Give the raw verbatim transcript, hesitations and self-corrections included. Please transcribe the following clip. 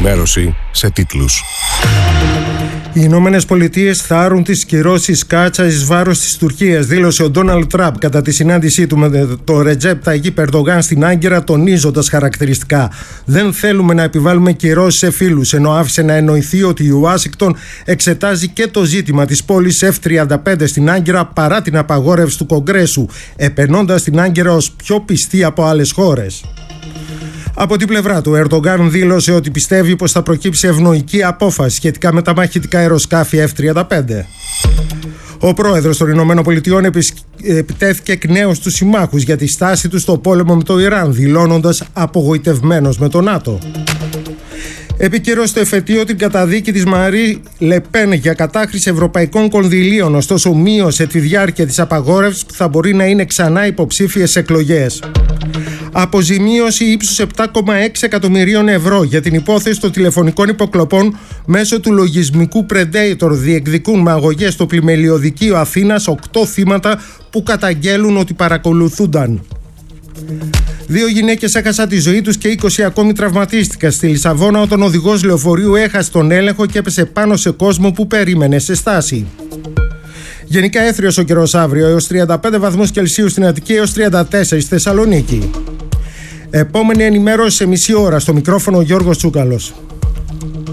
ενημέρωση σε τίτλους. Οι Ηνωμένες Πολιτείες θα άρουν τις κυρώσεις κάτσα εις βάρος της Τουρκίας, δήλωσε ο Ντόναλντ Τραμπ κατά τη συνάντησή του με τον Ρετζέπ Ταγίπ Ερντογάν στην Άγκυρα, τονίζοντας χαρακτηριστικά: «Δεν θέλουμε να επιβάλλουμε κυρώσεις σε φίλους», ενώ άφησε να εννοηθεί ότι η Ουάσιγκτον εξετάζει και το ζήτημα της πόλης εφ τριάντα πέντε στην Άγκυρα παρά την απαγόρευση του Κογκρέσου, επενώντας την Άγκυρα ως πιο πιστή από άλλες χώρες. Από την πλευρά του, ο Ερντογκάν δήλωσε ότι πιστεύει πως θα προκύψει ευνοϊκή απόφαση σχετικά με τα μαχητικά αεροσκάφη εφ τριάντα πέντε. Ο πρόεδρος των Ηνωμένων Πολιτειών επιτέθηκε εκ νέου στους συμμάχους για τη στάση του στο πόλεμο με το Ιράν, δηλώνοντας απογοητευμένος με το ΝΑΤΟ. Επικυρώσει το εφετείο την καταδίκη της Μαρί Λεπέν για κατάχρηση ευρωπαϊκών κονδυλίων, ωστόσο μείωσε τη διάρκεια της απαγόρευσης που θα μπορεί να είναι ξανά υποψήφιες εκλογές. Αποζημίωση ύψους επτά κόμμα έξι εκατομμυρίων ευρώ για την υπόθεση των τηλεφωνικών υποκλοπών μέσω του λογισμικού Predator διεκδικούν με αγωγές στο πλημελιωδικείο Αθήνας οκτώ θύματα που καταγγέλουν ότι παρακολουθούνταν. Δύο γυναίκες έχασαν τη ζωή τους και είκοσι ακόμη τραυματίστηκαν στη Λισαβόνα όταν ο οδηγός λεωφορείου έχασε τον έλεγχο και έπεσε πάνω σε κόσμο που περίμενε σε στάση. Γενικά έθριος ο καιρός αύριο, έως τριάντα πέντε βαθμούς Κελσίου στην Αττική, έως τριάντα τέσσερα στη Θεσσαλονίκη. Επόμενη ενημέρωση σε μισή ώρα. Στο μικρόφωνο ο Γιώργος Τσούκαλος.